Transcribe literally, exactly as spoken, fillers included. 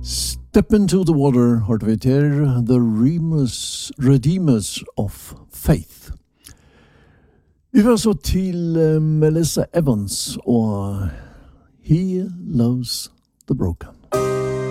Step into the water, hørte vi til The Remus, Redeemers of Faith. Vi var så til uh, Melissa Evans og He Loves the Broken.